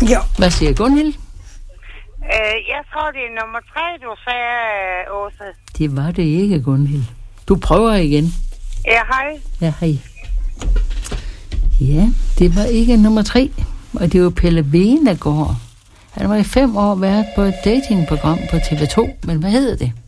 Ja. Hvad siger Gunhild? Jeg tror, det er nummer 3, du sagde, Åse. Det var det ikke, Gunhild. Du prøver igen. Ja, hej. Ja, hej. Ja, det var ikke nummer 3. Og det var Pelle Venegård. Han var i 5 år været på et datingprogram på TV2. Men hvad hedder det?